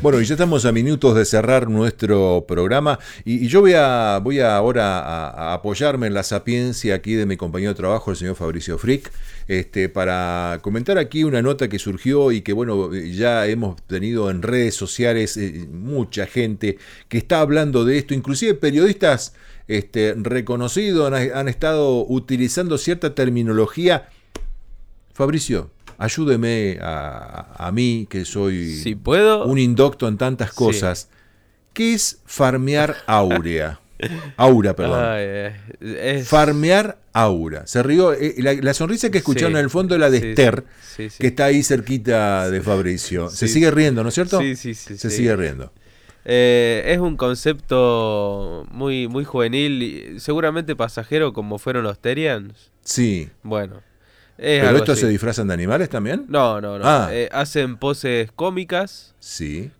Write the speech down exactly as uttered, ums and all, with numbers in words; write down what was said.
Bueno, y ya estamos a minutos de cerrar nuestro programa y, y yo voy a voy a ahora a, a apoyarme en la sapiencia aquí de mi compañero de trabajo, el señor Fabricio Frick, este, para comentar aquí una nota que surgió y que, bueno, ya hemos tenido en redes sociales eh, mucha gente que está hablando de esto, inclusive periodistas este, reconocidos han, han estado utilizando cierta terminología. Fabricio, ayúdeme a, a mí, que soy si puedo, un indocto en tantas cosas. Sí. ¿Qué es farmear áurea? Aura, perdón. Ay, es... Farmear aura. Se rió. Eh, la, la sonrisa que escucharon sí, en el fondo es la de sí, Esther, sí, sí. que está ahí cerquita de Fabricio. Se sí, sigue riendo, ¿no es cierto? Sí, sí, sí. Se sí. sigue riendo. Eh, es un concepto muy, muy juvenil y seguramente pasajero, como fueron los Terians. Sí. Bueno. ¿Pero estos así. se disfrazan de animales también? No, no, no. Ah. Eh, hacen poses cómicas. Sí.